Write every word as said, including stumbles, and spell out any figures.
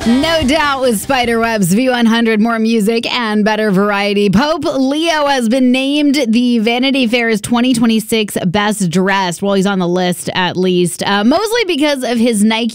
No doubt with Spiderweb's V one hundred, more music and better variety. Pope Leo has been named the Vanity Fair's twenty twenty-six Best Dressed. Well, he's on the list at least, uh, mostly because of his Nike